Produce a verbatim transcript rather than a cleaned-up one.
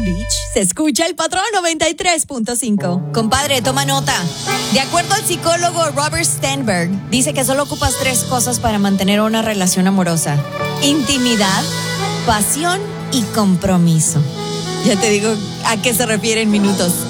Beach se escucha el Patrón noventa y tres punto cinco. Compadre, toma nota. De acuerdo al psicólogo Robert Sternberg, dice que solo ocupas tres cosas para mantener una relación amorosa: intimidad, pasión y compromiso. Ya te digo a qué se refiere en minutos.